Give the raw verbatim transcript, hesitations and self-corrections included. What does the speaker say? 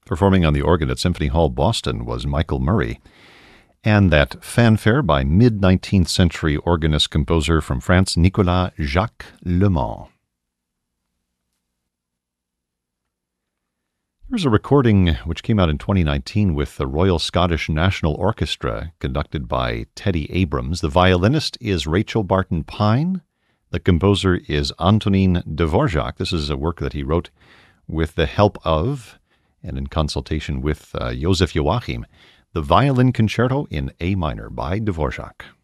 Performing on the organ at Symphony Hall, Boston, was Michael Murray. And that fanfare by mid-nineteenth century organist-composer from France, Nicolas Jacques Lemans. Here's a recording which came out in twenty nineteen with the Royal Scottish National Orchestra, conducted by Teddy Abrams. The violinist is Rachel Barton Pine. The composer is Antonin Dvorak. This is a work that he wrote with the help of and in consultation with uh, Joseph Joachim. The Violin Concerto in A minor by Dvorak.